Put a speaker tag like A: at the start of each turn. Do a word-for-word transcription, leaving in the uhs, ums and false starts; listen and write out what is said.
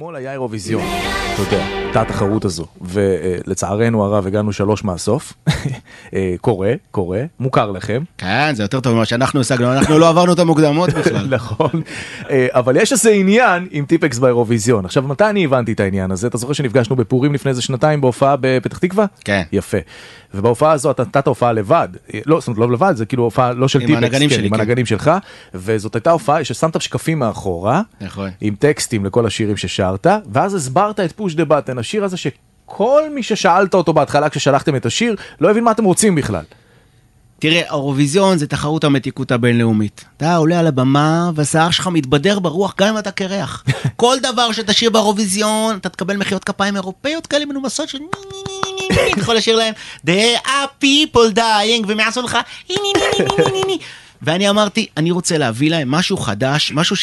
A: אתמול היה אירוויזיון, אתה יודע, הייתה התחרות הזו, ולצערנו הרב הגענו שלוש מהסוף, קורה, קורה, מוכר לכם.
B: כן, זה יותר טוב ממה שאנחנו השגנו, אנחנו לא עברנו את המוקדמות בכלל.
A: נכון, אבל יש איזה עניין עם טיפקס באירוויזיון. עכשיו, מתי אני הבנתי את העניין הזה? אתה זוכר שנפגשנו בפורים לפני איזה שנתיים בהופעה בפתח תקווה?
B: כן.
A: יפה. ובהופעה הזו אתה נתת הופעה לבד, לא, זאת אומרת, לא לבד, זה כאילו הופעה לא של טיפקס,
B: הנגנים שלי,
A: עם הנגנים שלך, וזאת הייתה הופעה ששמת שקפים מאחורה,
B: נכון.
A: עם טקסטים לכל השירים ששרת, ואז הסברת את פוש דה בטן, השיר הזה שכל מי ששאלת אותו בהתחלה כששלחתם את השיר, לא הבין מה אתם רוצים בכלל.
B: תראה, האירוויזיון זה תחרות המתיקות הבינלאומית. אתה עולה על הבמה, והשיער שלך מתבדר ברוח גם אם אתה קרח. כל דבר שתשאיר באירוויזיון, אתה תקבל מחיאות כפיים אירופאיות כאלה מנומסות של אתה יכול לשיר להם There are people dying, והם יעשו לך ואני אמרתי, אני רוצה להביא להם משהו חדש, משהו